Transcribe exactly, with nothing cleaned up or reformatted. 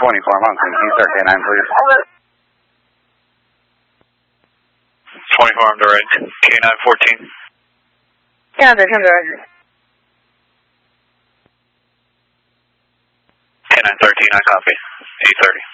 twenty-four Moncton. Can you start K nine, please? twenty-four, I'm direct. K nine fourteen. Yeah, there's no direct. K nine thirteen, I copy. eight thirty.